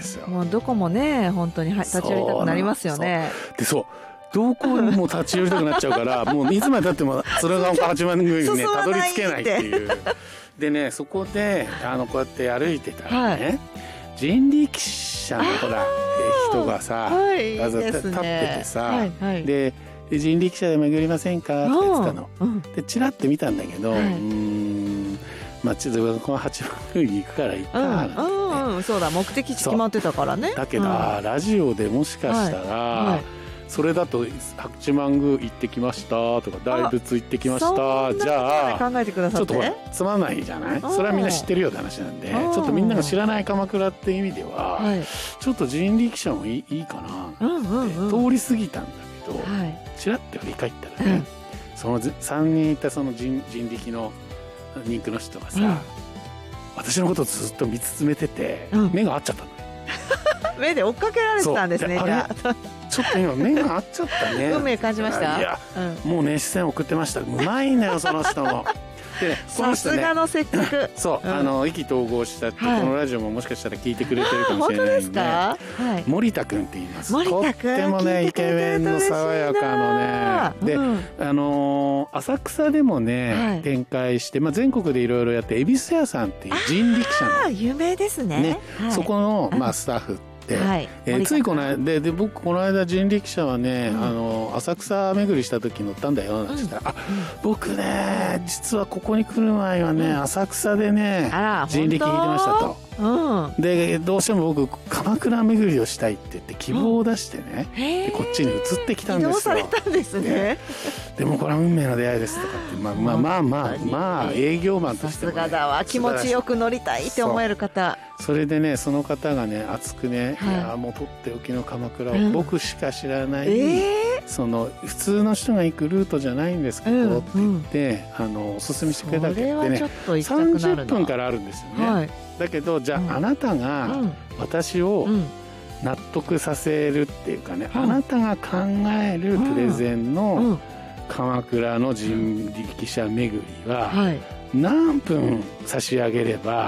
ですよ。 もうどこもね本当に立ち寄りたくなりますよね。 そうどこにも立ち寄りたくなっちゃうからもういつまでたっても鶴岡八幡宮にねたどり着けないっていうでねそこでこうやって歩いてたらね、人力車のほら人がさ、立っててさ、で人力車で巡りませんかって言ってたの、でチラッて見たんだけど、ちょっとこの八幡宮に行くから行ったなんて、 そうだ目的地決まってたからね。 だけど、ラジオでもしかしたら、それだと八幡宮行ってきましたとか大仏行ってきましたじゃあ考えてくださってちょっとつまんないじゃない。それはみんな知ってるよって話なんで、ちょっとみんなが知らない鎌倉っていう意味では、ちょっと人力車もいいかなって通り過ぎたんだけど、ちらっと振り返ったらね、その3人いたその人力の人気の人がさ、私のことをずっと見つめてて、目が合っちゃったの。 目で追っかけられてたんですね。 ちょっと今目が合っちゃったね。 運命感じました。 いや、もうね視線送ってました。うまいんだよその人も。でね、 さすがの接客。 そう意気投合したってこのラジオももしかしたら聞いてくれてるかもしれないんで。森田くんって言います。とってもねイケメンの爽やかのね。で浅草でもね展開して全国でいろいろやって恵比寿屋さんっていう人力車の有名ですね。 そこのスタッフついこの間で僕この間人力車はね、浅草巡りした時乗ったんだよなんて言ったら、僕ね実はここに来る前はね、人力でね人力引いてましたと。でどうしても僕鎌倉巡りをしたいって言って希望を出してね、でこっちに移ってきたんですよ。 移動されたんですね。 でもこれは運命の出会いですとかってまあ営業マンとしても、 さすがだわ。気持ちよく乗りたいって思える方。 それでねその方がね熱くね、いやもうとっておきの鎌倉を僕しか知らない、その普通の人が行くルートじゃないんですけどって言っておすすめしてくれたわけでね、30分からあるんですよね。だけどじゃああなたが私を納得させるっていうかね、あなたが考えるプレゼンの鎌倉の人力車巡りは何分差し上げれば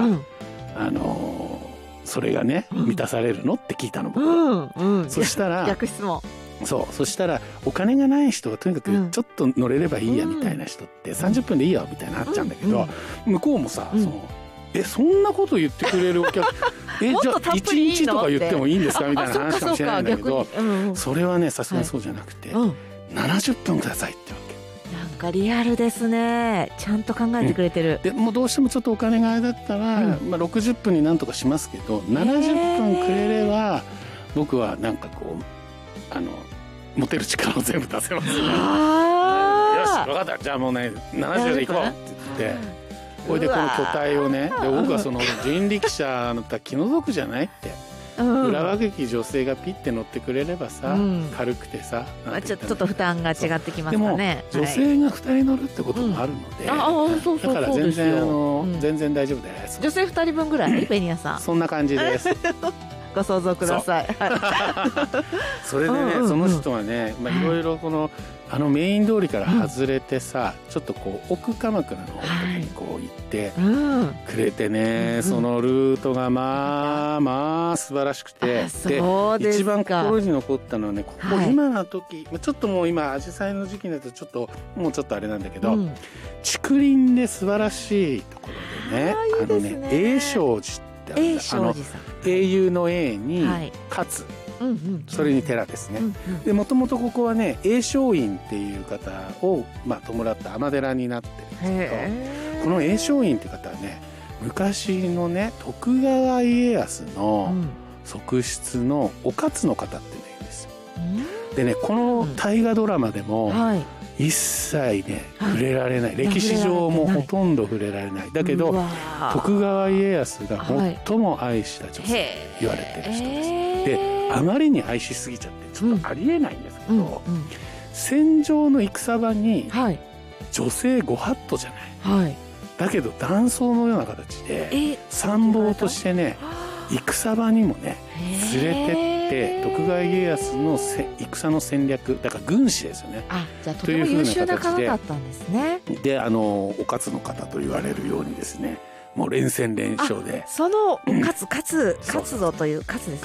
それがね満たされるのって聞いたの僕は。そしたら逆質問。 そしたらお金がない人がとにかくちょっと乗れればいいやみたいな人って30分でいいよみたいになっちゃうんだけど、向こうもさそんなこと言ってくれるお客じゃあ1日とか言ってもいいんですかみたいな話かもしれないんだけど、それはねさすがにそうじゃなくて70分くださいってわけ。 なんかリアルですね。ちゃんと考えてくれてる。 でもうどうしてもちょっとお金があれだったら、60分になんとかしますけど70分くれれば僕はなんかこう持てる力を全部出せますよ。よし分かったじゃあもうね70で行こうって言って。これでこの巨体をね、で僕はその人力車の気の毒じゃないって、裏若き女性がピッて乗ってくれればさ、軽くてさ、 ちょっと負担が違ってきますかね。 でも女性が2人乗るってこともあるので、だから全然大丈夫です。 女性2人分ぐらいベニヤさん。 そんな感じです。 ご想像ください。 それでね、その人はね、いろいろこのメイン通りから外れてさ、ちょっとこう奥鎌倉の方にこう行ってくれてね、そのルートがまあ素晴らしくて、で一番心に残ったのはね、ここ今の時ちょっともう今紫陽花の時期だとちょっともうちょっとあれなんだけど、竹林で素晴らしいところでね、永昌寺英雄の英に勝それに寺ですね。でもともとここはね永昌院っていう方を弔った尼寺になってるんですけど、この永昌院っていう方はね昔のね徳川家康の側室のお勝の方っていうのがいるんですよ。でねこの大河ドラマでも一切ね触れられない、歴史上もほとんど触れられない。だけど徳川家康が最も愛した女性言われてる人です。であまりに愛しすぎちゃってちょっとありえないんですけど、戦場の戦場に女性ご法度じゃない、だけど男装のような形で参謀としてね戦場にもね連れてって徳川家康の戦の戦略だから軍師ですよね。 じゃあとても優秀な方だったんですね。 でお勝の方と言われるようにですね、もう連戦連勝でその勝つぞという勝つです